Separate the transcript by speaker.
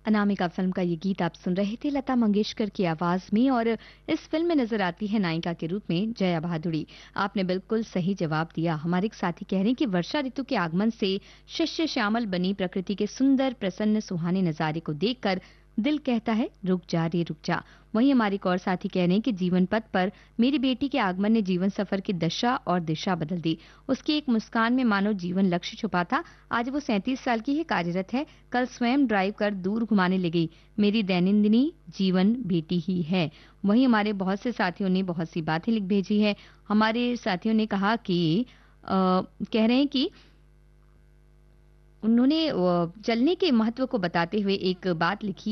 Speaker 1: Anamika film का ये गीत आप सुन रहे थे लता मंगेशकर की आवाज में। और इस फिल्म में नजर आती है नायिका के रूप में जया भादुड़ी। आपने बिल्कुल सही जवाब दिया। हमारे एक साथी कह रहे हैं कि वर्षा ऋतु के आगमन से शस्य श्यामल बनी प्रकृति के सुंदर प्रसन्न सुहाने नजारे को देखकर दिल कहता है रुक जा रे रुक जा। वहीं हमारे एक और साथी कह रहे हैं कि जीवन पथ पर मेरी बेटी के आगमन ने जीवन सफर की दशा और दिशा बदल दी। उसकी एक मुस्कान में मानो जीवन लक्ष्य छुपा था। आज वो 37 साल की है, कार्यरत है। कल स्वयं ड्राइव कर दूर घुमाने लगी। मेरी दैनंदिनी जीवन बेटी ही है। वहीं हमारे बहुत से साथियों ने बहुत सी बातें लिख भेजी है। हमारे साथियों ने कहा कि कह रहे हैं कि उन्होंने चलने के महत्व को बताते हुए एक बात लिखी